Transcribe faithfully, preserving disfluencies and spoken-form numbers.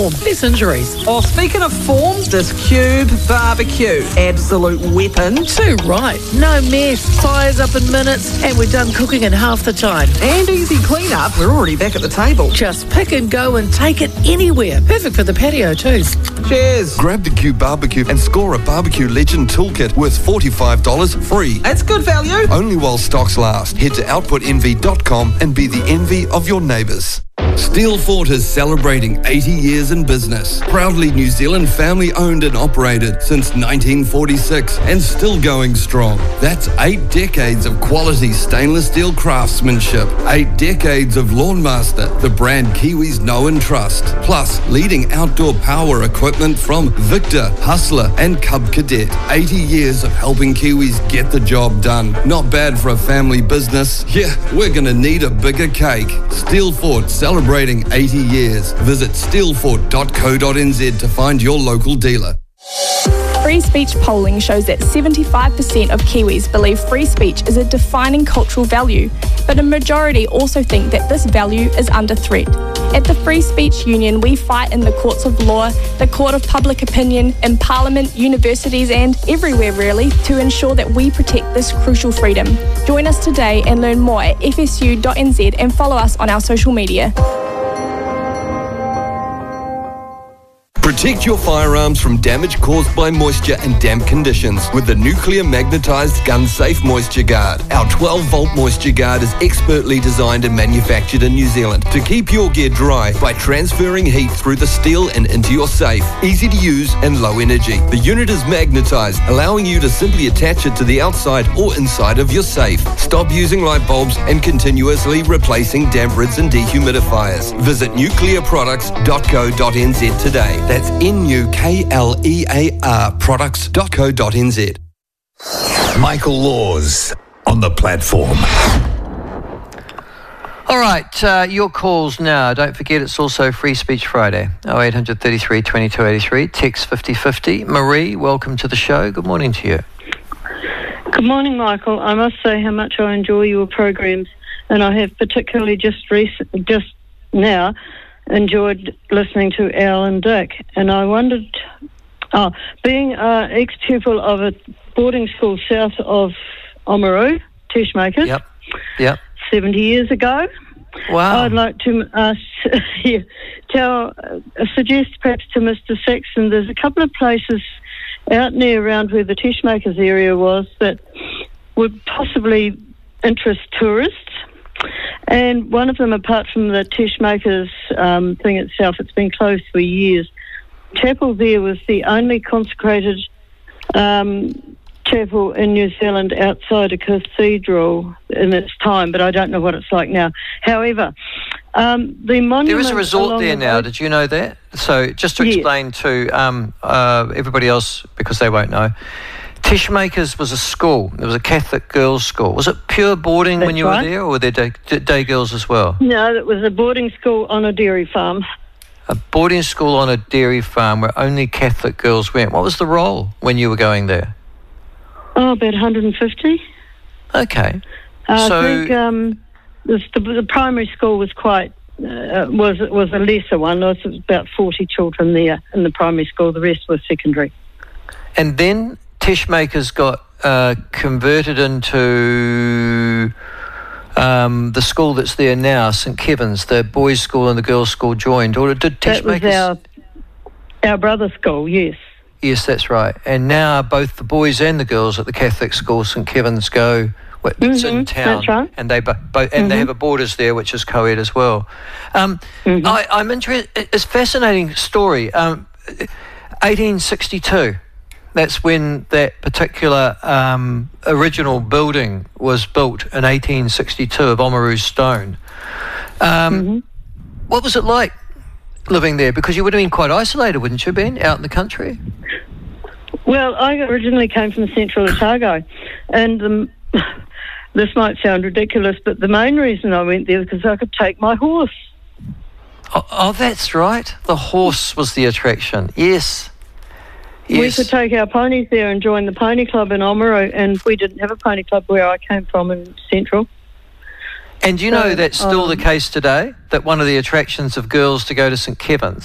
Less injuries. Oh, speaking of form, this Cube barbecue, absolute weapon. Too right. No mess. Fires up in minutes, and we're done cooking in half the time. And easy clean-up. We're already back at the table. Just pick and go and take it anywhere. Perfect for the patio too. Cheers. Grab the Cube barbecue and score a Barbecue Legend toolkit worth forty-five dollars free. That's good value. Only while stocks last. Head to output envy dot com and be the envy of your neighbours. Steelfort is celebrating eighty years in business. Proudly New Zealand family owned and operated since nineteen forty-six and still going strong. That's eight decades of quality stainless steel craftsmanship. Eight decades of Lawnmaster, the brand Kiwis know and trust. Plus, leading outdoor power equipment from Victor, Hustler and Cub Cadet. eighty years of helping Kiwis get the job done. Not bad for a family business. Yeah, we're gonna need a bigger cake. Steelfort celebrating eighty years. Visit steelfort dot co dot n z to find your local dealer. Free speech polling shows that seventy-five percent of Kiwis believe free speech is a defining cultural value, but a majority also think that this value is under threat. At the Free Speech Union, we fight in the courts of law, the court of public opinion, in Parliament, universities and everywhere really to ensure that we protect this crucial freedom. Join us today and learn more at f s u dot n z and follow us on our social media. Protect your firearms from damage caused by moisture and damp conditions with the nuclear magnetized gun safe moisture guard. Our twelve volt moisture guard is expertly designed and manufactured in New Zealand to keep your gear dry by transferring heat through the steel and into your safe. Easy to use and low energy. The unit is magnetized, allowing you to simply attach it to the outside or inside of your safe. Stop using light bulbs and continuously replacing damp rids and dehumidifiers. Visit nuclear products dot co dot n z today. That's N U K L E A R products dot co dot n z. Michael Laws on the platform. All right, uh, your calls now. Don't forget it's also Free Speech Friday. oh eight hundred thirty-three twenty-two eighty-three, text fifty fifty. Marie, welcome to the show. Good morning to you. Good morning, Michael. I must say how much I enjoy your programs, and I have particularly just rec- just now enjoyed listening to Al and Dick, and I wondered, oh, being an ex-pupil of a boarding school south of Oamaru, Teshmakers, Yep, yep. seventy years ago, Wow. I'd like to uh, yeah, tell, uh, suggest perhaps to Mister Saxon, there's a couple of places out near around where the Teshmakers area was that would possibly interest tourists. And one of them, apart from the Teshmakers um, thing itself, it's been closed for years. Chapel there was the only consecrated um, chapel in New Zealand outside a cathedral in its time, but I don't know what it's like now. However, um, the monument... There is a resort there the now, road, did you know that? So just to Yes. explain to um, uh, everybody else, because they won't know, Teshmakers was a school. It was a Catholic girls' school. Was it pure boarding That's when you right. were there, or were there day, day girls as well? No, it was a boarding school on a dairy farm. A boarding school on a dairy farm where only Catholic girls went. What was the roll when you were going there? Oh, about one hundred fifty. Okay. Uh, so, I think um, the, the primary school was quite uh, was was a lesser one. There was about forty children there in the primary school. The rest was secondary. and then Teshmakers got uh, converted into um, the school that's there now, St Kevin's, the boys' school and the girls' school joined. Or did Teshmakers? That was our, our brother's school, yes. Yes, that's right. And now both the boys and the girls at the Catholic school, St Kevin's, go. It's mm-hmm, in town, that's right. and they bo- bo- and mm-hmm. they have a borders there, which is co-ed as well. Um, mm-hmm. I, I'm interested. It's a fascinating story. Um, eighteen sixty-two. That's when that particular um, original building was built in eighteen sixty-two of Oamaru stone. Um, mm-hmm. What was it like living there? Because you would have been quite isolated, wouldn't you, Ben, out in the country? Well, I originally came from Central Otago, and the, this might sound ridiculous, but the main reason I went there was because I could take my horse. Oh, oh, that's right. The horse was the attraction. Yes. Yes. We could take our ponies there and join the pony club in Oamaru, and we didn't have a pony club where I came from in Central. And you know So, that's still um, the case today, that one of the attractions of girls to go to St Kevin's